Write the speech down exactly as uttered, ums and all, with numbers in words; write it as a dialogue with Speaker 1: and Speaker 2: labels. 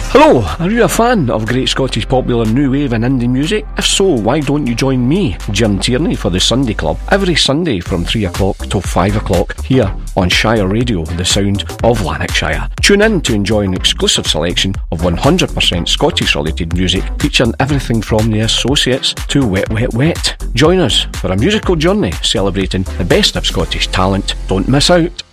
Speaker 1: Hello, are you a fan of great Scottish popular new wave and indie music? If so, why don't you join me, Jim Tierney, for the Sunday Club every Sunday from three o'clock till five o'clock here on Shire Radio, the sound of Lanarkshire. Tune in to enjoy an exclusive selection of one hundred percent Scottish related music featuring everything from The Associates to Wet Wet Wet. Join us for a musical journey celebrating the best of Scottish talent. Don't miss out.